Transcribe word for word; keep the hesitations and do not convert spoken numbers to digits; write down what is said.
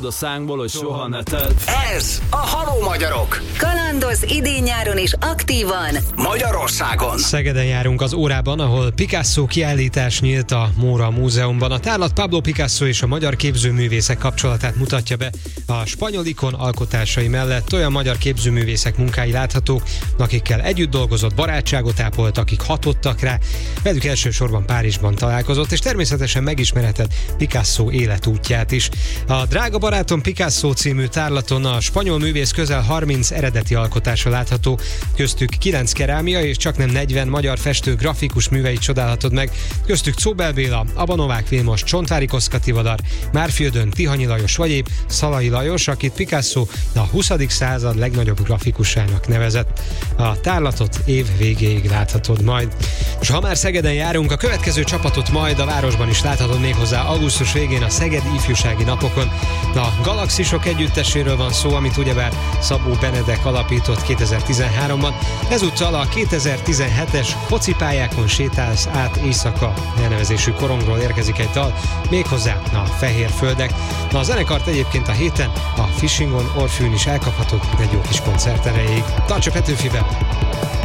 Szívod a szánkból, hogy soha ne tedd. Ez a Haló Magyarok. Kalandoz idén-nyáron is aktívan Magyarországon. Szegeden járunk az órában, ahol Picasso kiállítás nyílt a Móra Múzeumban. A tárlat Pablo Picasso és a magyar képzőművészek kapcsolatát mutatja be. A spanyol ikon alkotásai mellett olyan magyar képzőművészek munkái láthatók, akikkel együtt dolgozott, barátságot ápolt, akik hatottak rá. Velük elsősorban Párizsban találkozott, és természetesen megismerheted Picasso életútját is. A Drága barátom Picasso című tárlaton a spanyol művész közel harminc eredeti alkotása látható, köztük kilenc kerámia és csaknem negyven magyar festő grafikus műveit csodálhatod meg, köztük Czóbel Béla, Aba Novák Vilmos, Csontváry Kosztka Tivadar, Márföldön Tihanyi Lajos vagy épp Szalai Lajos, akit Picasso a huszadik század legnagyobb grafikusának nevezett. A tárlatot év végéig láthatod majd. És ha már Szegeden járunk, a következő csapatot majd a városban is láthatod méghozzá augusztus végén a Szegedi Ifjúsági Napokon. A Galaxisok együtteséről van szó, amit ugyebár Szabó Benedek alapított kétezer-tizenháromban. Ezúttal a kétezer-tizenhetes Focipályákon sétálsz át éjszaka elnevezésű korongról érkezik egy dal, méghozzá a Fehér Földek. Na, a zenekart egyébként a héten a Fishingon Orfűn is elkaphatod egy jó kis koncert erejéig. Tarts a Petőfiben!